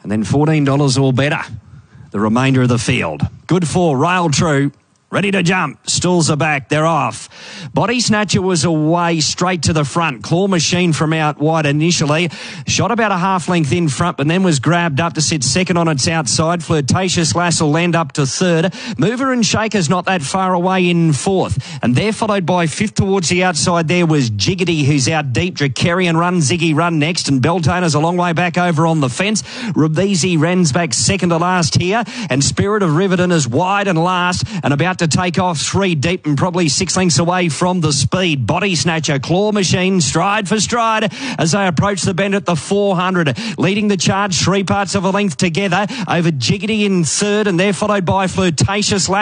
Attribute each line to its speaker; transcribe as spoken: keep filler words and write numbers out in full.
Speaker 1: And then fourteen dollars or better, the remainder of the field. Good for Rail True. Ready to jump. Stools are back. They're off. Body Snatcher was away straight to the front. Claw Machine from out wide initially. Shot about a half length in front, but then was grabbed up to sit second on its outside. Flirtatious Lass will land up to third. Mover and Shaker's not that far away in fourth. And they're followed by fifth towards the outside. There was Jiggity, who's out deep. Drakarian Run, Ziggy Run next. And Beltoner's a long way back over on the fence. Rabizi runs back second to last here. And Spirit of Riverton is wide and last and about to to take off three deep and probably six lengths away from the speed. Body Snatcher, Claw Machine, stride for stride as they approach the bend at the four hundred. Leading the charge three parts of a length together over Jiggity in third, and they're followed by Flirtatious Lass.